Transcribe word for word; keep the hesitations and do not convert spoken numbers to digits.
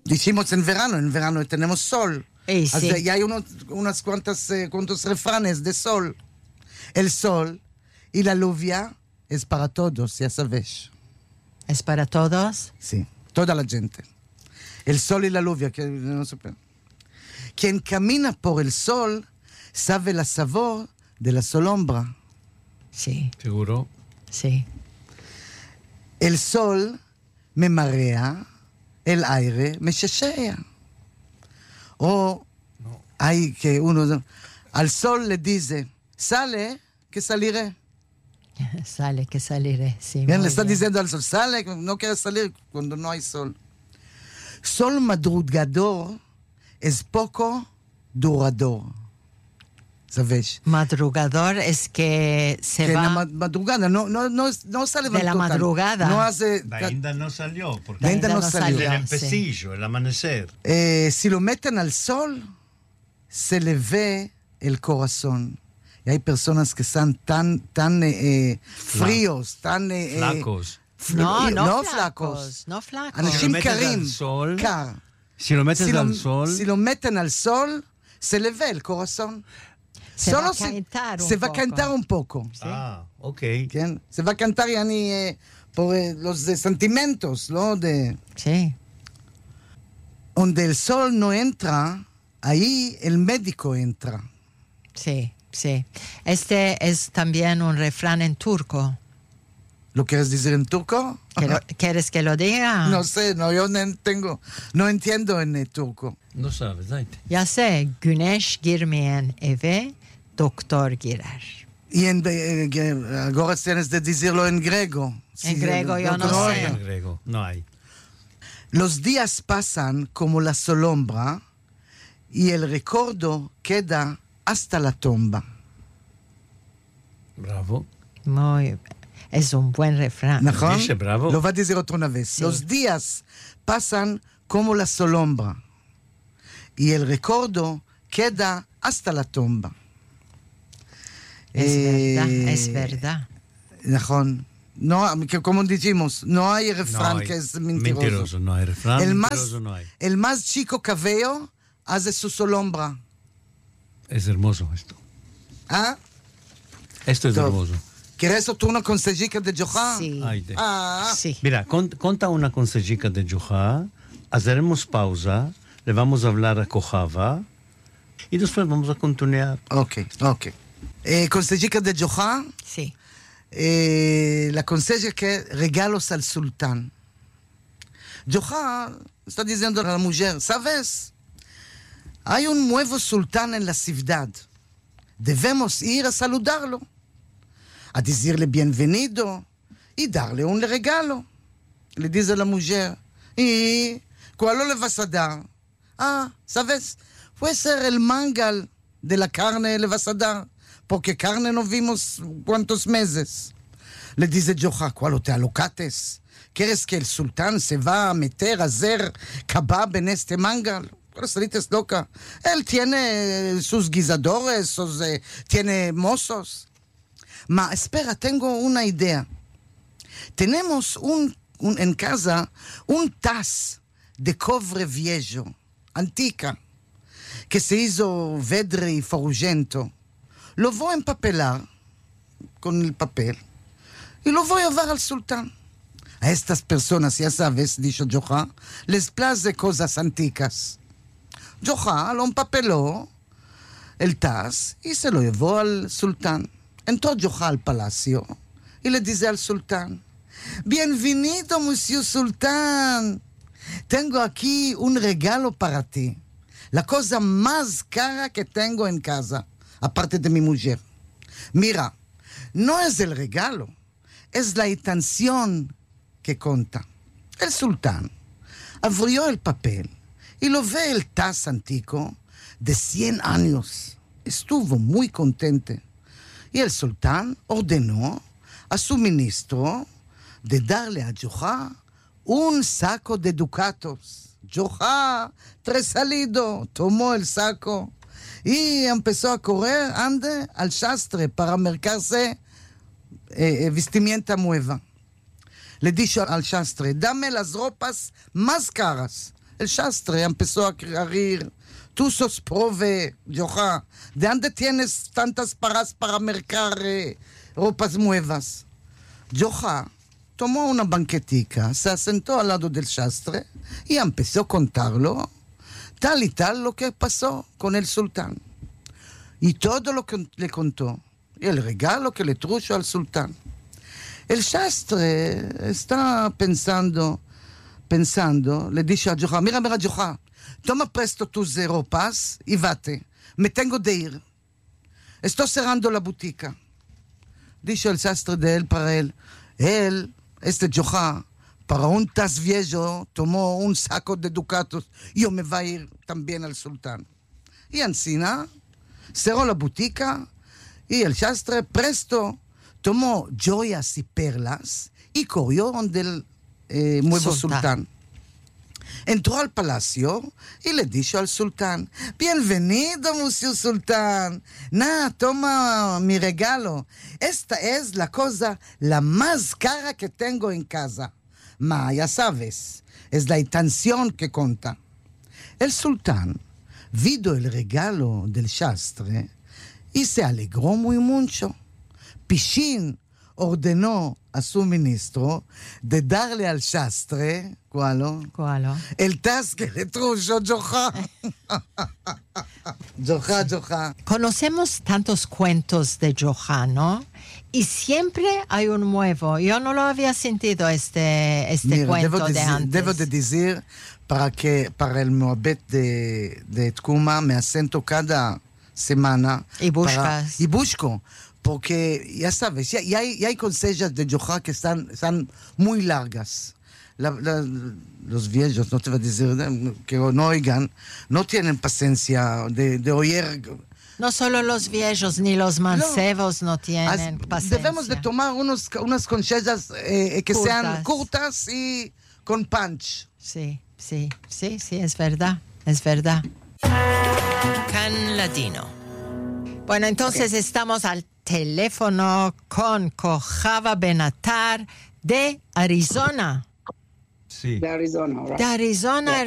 Decimos en verano, en verano tenemos sol. Eh, sí. Así, y hay unos, unas cuantas, eh, cuantos refranes de sol. El sol y la lluvia es para todos, ya sabes. ¿Es para todos? Sí, toda la gente. El sol y la lluvia, que no sé. Quien camina por el sol sabe la sabor de la sombra. Sí. ¿Seguro? Sí. El sol me marea, el aire me chachea. O no. hay que uno al sol le dice, sale, que saliré. Sale, que saliré. Sí, Bien, muy le está bien. diciendo al sol, sale, no quieres salir cuando no hay sol. Sol madrugador es poco durador. ¿Sabes? Madrugador es que se que va en la madrugada no, no, no, no sale de la total. madrugada. No hace, Ainda no salió, porque Ainda Ainda no no salió. salió. el empecillo, el amanecer. eh, si lo meten al sol, se le ve el corazón. Y hay personas que están tan, tan eh, fríos, tan... Eh, Flacos. fl- No, y- no, flacos. flacos, no flacos. אנשים metes al קרים, sol, קר. Si lo metes Si lo, al sol, si lo meten al sol, se le ve el corazón. Se Solo va a se- calentar un se va a poco. cantar un poco. ah, ok. ¿Quién? Se va a cantar ya ni eh, por eh, los de sentimientos, ¿no? De, Sí. donde el sol no entra, ahí el médico entra. Sí, sí. Este es también un refrán en turco. ¿Lo quieres decir en turco? ¿Quiero- ¿Quieres que lo diga? No sé, no, yo no tengo, no entiendo en el turco. No sabes, dайте. Ya sé, güneş girmeyen eve doktor girer. Y en, eh, que ahora tienes de decirlo en griego. En griego yo no no sé. En griego, no hay. Los días pasan como la sombra y el recuerdo queda hasta la tumba. Bravo. Muy, es un buen refrán. ¿נכון? Dice, bravo. Lo va a decir otra vez. Sí. Los días pasan como la sombra y el recuerdo queda hasta la tumba. Es Eh, verdad, es verdad. נכון. No, que como dijimos, no hay refrán No hay. que es mentiroso. Mentiroso, no hay refrán. el, más, mentiroso no hay. el más chico cabello hace su sombra. Es hermoso esto. ¿Ah? Esto es טוב. hermoso. ¿Quieres otro una consejica de Johan? Sí. Haydi. Ah, Sí. Mira, cont- conta una consejica de Juha, haremos pausa, le vamos a hablar a Kojava y después vamos a continuar. ok, ok. Eh, consejica de Johan, Sí. eh, la conseja que regalos al sultán. Johan está diciendo a la mujer, ¿sabes? Hay un nuevo sultán en la ciudad. Debemos ir a saludarlo, a decirle bienvenido y darle un regalo. Le dice la mujer, ¿y cuál le vas a dar? Ah, ¿sabes? Puede ser el mangal de la carne le vas a dar, porque carne no vimos cuántos meses. Le dice Johan, ¿cuál te alocates? ¿Quieres que el sultán se va a meter a hacer kebab en este mangal? Salita es loca. Él tiene sus guisadores, sus, eh, tiene mozos. Ma, espera, tengo una idea. Tenemos un, un, en casa un taz de cobre viejo, antica, que se hizo vedre y farugento. Lo voy a empapelar con el papel y lo voy a dar al sultán. A estas personas, ya sabes, dijo Johan, les place cosas anticas. Johan lo empapeló el taz y se lo llevó al sultán. Entró Johan al palacio y le dice al sultán, bienvenido, monsieur sultán. Tengo aquí un regalo para ti. La cosa más cara que tengo en casa, aparte de mi mujer. Mira, no es el regalo, es la intención que cuenta. El sultán abrió el papel y lo ve el taz antiguo de cien años. Estuvo muy contente. Y el sultán ordenó a su ministro de darle a Johan un saco de ducatos. Johan, tres salido, tomó el saco y empezó a correr, ande al sastre para mercarse eh, vestimenta nueva. Le dijo al sastre, dame las ropas más caras. el sastre empezó a reír. Tú sos prove, Joja. ¿De dónde tienes tantas paras para mercar eh, ropas nuevas? Joja tomó una banquetica, se sentó al lado del sastre y empezó a contarlo tal y tal lo que pasó con el sultán. Y todo lo que le contó. Y el regalo que le trujo al sultán. El sastre está pensando, pensando, le dice a Joja, mira, mira, Joja, toma presto tus ropas y vate. Me tengo de ir. Estoy cerrando la botica. Dice el sastre de él para él. Él, este Joja, para un tas viejo, tomó un saco de ducatos. Yo me voy a ir también al sultán. Y encima cerró la botica y el sastre presto tomó joyas y perlas y corrió donde el eh, nuevo sultán. sultán. Entró al palacio y le dijo al sultán, bienvenido, monsieur sultán. Nah, toma mi regalo. Esta es la cosa la más cara que tengo en casa. Ma, ya sabes, es la intención que cuenta. El sultán vio el regalo del sastre y se alegró muy mucho. Pichín ordenó a su ministro de darle al sastre, ¿cuál? ¿Cuál? El tas que le trujo Joja. Joja, Joja. Conocemos tantos cuentos de Joja, ¿no? Y siempre hay un nuevo. Yo no lo había sentido este, este Mira, cuento debo de decir, antes. Debo de decir para que para el Moabet de, de Tkuma me asento cada semana. Y buscas. Para, y busco. Porque, ya sabes, ya, ya, hay, ya hay consejas de Joja que están, están muy largas. La, la, los viejos, no te voy a decir que no oigan, no tienen paciencia de, de oír. No solo los viejos ni los mancebos no, no tienen As, paciencia. Debemos de tomar unos, unas consejas eh, que Curtas. sean cortas y con punch. Sí, sí, sí, sí, es verdad, es verdad. Can Latino. Bueno, entonces okay. Estamos al teléfono con Kojava Benatar de Arizona. Sí. De Arizona, right? De Arizona,